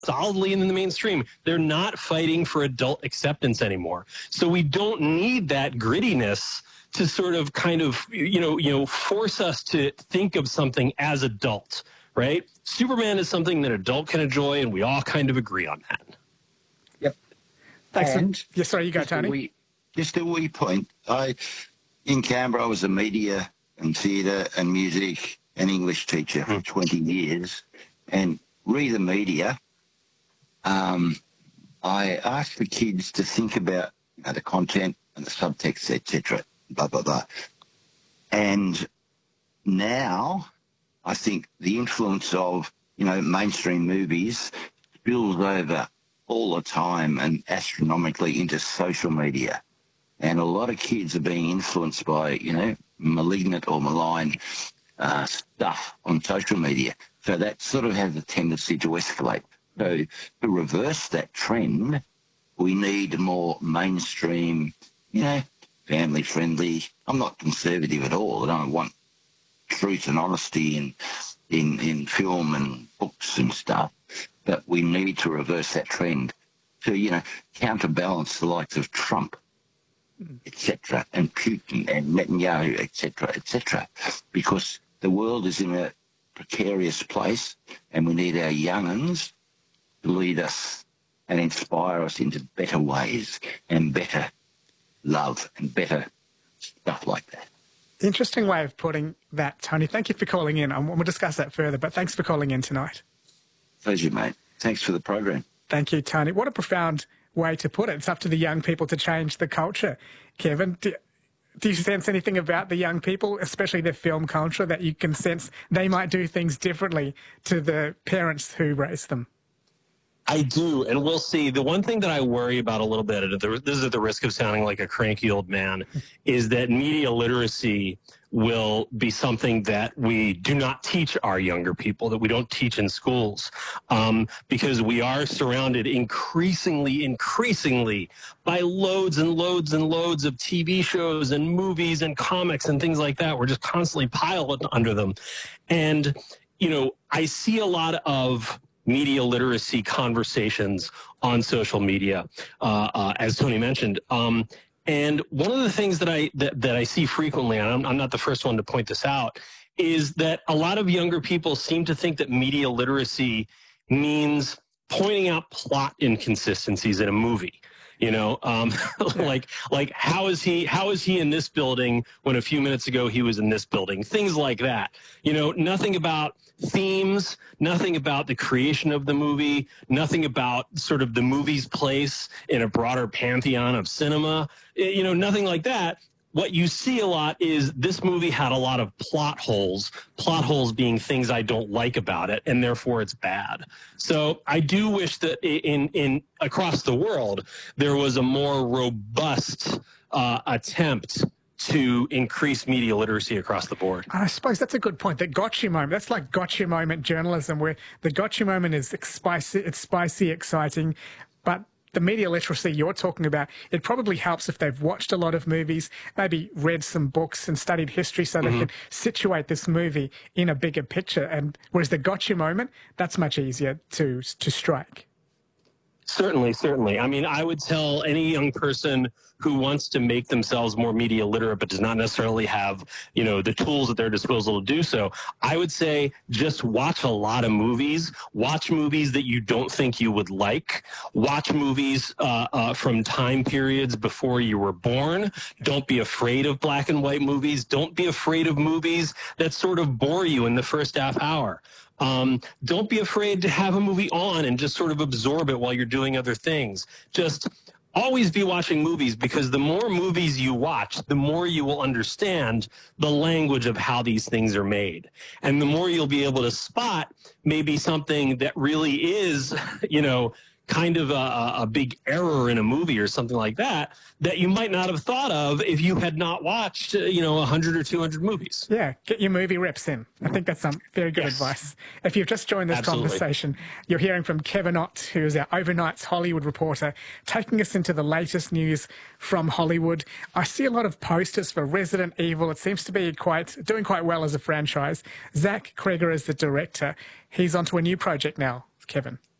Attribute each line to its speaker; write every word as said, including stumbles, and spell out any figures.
Speaker 1: solidly in the mainstream. They're not fighting for adult acceptance anymore. So we don't need that grittiness to sort of kind of, you know, you know, force us to think of something as adult, right? Superman is something that adult can enjoy, and we all kind of agree on that.
Speaker 2: Yep.
Speaker 3: Thanks.
Speaker 2: And
Speaker 3: For, yeah, sorry, you go, Tony.
Speaker 2: A wee, just a wee point. I, in Canberra, I was a media and theatre and music and English teacher for twenty years. And re the media, um, I asked the kids to think about, you know, the content and the subtext, et cetera, blah, blah, blah. And now I think the influence of, you know, mainstream movies spills over all the time and astronomically into social media. And a lot of kids are being influenced by, you know, malignant or malign uh, stuff on social media. So that sort of has a tendency to escalate. So to reverse that trend, we need more mainstream, you know, family-friendly. I'm not conservative at all. I don't want truth and honesty in, in, in film and books and stuff. But we need to reverse that trend to, you know, counterbalance the likes of Trump, et cetera, and Putin and Netanyahu, et cetera, et cetera, because the world is in a precarious place and we need our young'uns to lead us and inspire us into better ways and better love and better stuff like that.
Speaker 3: Interesting way of putting that, Tony. Thank you for calling in. We'll discuss that further, but thanks for calling in tonight.
Speaker 2: Pleasure, mate. Thanks for the program.
Speaker 3: Thank you, Tony. What a profound way to put it. It's up to the young people to change the culture. Kevin, do, do you sense anything about the young people, especially their film culture, that you can sense they might do things differently to the parents who raised them?
Speaker 1: I do, and we'll see. The one thing that I worry about a little bit, and this is at the risk of sounding like a cranky old man, is that media literacy will be something that we do not teach our younger people, that we don't teach in schools, um, because we are surrounded increasingly, increasingly by loads and loads and loads of T V shows and movies and comics and things like that. We're just constantly piled under them. And, you know, I see a lot of media literacy conversations on social media, uh, uh, as Tony mentioned. Um, and one of the things that I that, that I see frequently, and I'm, I'm not the first one to point this out, is that a lot of younger people seem to think that media literacy means pointing out plot inconsistencies in a movie. You know, um, like like how is he how is he in this building when a few minutes ago he was in this building? Things like that. You know, nothing about themes, nothing about the creation of the movie, nothing about sort of the movie's place in a broader pantheon of cinema. You know, nothing like that. What you see a lot is this movie had a lot of plot holes, plot holes being things I don't like about it, and therefore it's bad. So I do wish that in, in across the world, there was a more robust uh, attempt to increase media literacy across the board.
Speaker 3: I suppose that's a good point. The gotcha moment, that's like gotcha moment journalism, where the gotcha moment is spicy, it's spicy, exciting, but the media literacy you're talking about, it probably helps if they've watched a lot of movies, maybe read some books and studied history so
Speaker 1: mm-hmm.
Speaker 3: they can situate this movie in a bigger picture. And whereas the gotcha moment, that's much easier to to strike.
Speaker 1: Certainly, certainly. I mean, I would tell any young person who wants to make themselves more media literate but does not necessarily have, you know, the tools at their disposal to do so, I would say just watch a lot of movies. Watch movies that you don't think you would like. Watch movies uh, uh, from time periods before you were born. Don't be afraid of black and white movies. Don't be afraid of movies that sort of bore you in the first half hour. Um, don't be afraid to have a movie on and just sort of absorb it while you're doing other things. Just always be watching movies, because the more movies you watch, the more you will understand the language of how these things are made. And the more you'll be able to spot maybe something that really is, you know, kind of a, a big error in a movie or something like that, that you might not have thought of if you had not watched, you know, one hundred or two hundred movies.
Speaker 3: Yeah, get your movie reps in. I think that's some very good yes. advice. If you've just joined this
Speaker 1: Absolutely.
Speaker 3: conversation, you're hearing from Kevin Ott, who's our Overnight's Hollywood reporter, taking us into the latest news from Hollywood. I see a lot of posters for Resident Evil. It seems to be quite doing quite well as a franchise. Zach Cregger is the director. He's onto a new project now, Kevin.